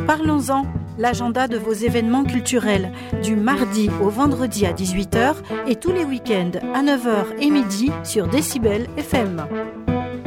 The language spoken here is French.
Parlons-en, l'agenda de vos événements culturels, du mardi au vendredi à 18h et tous les week-ends à 9h et midi sur Décibel FM.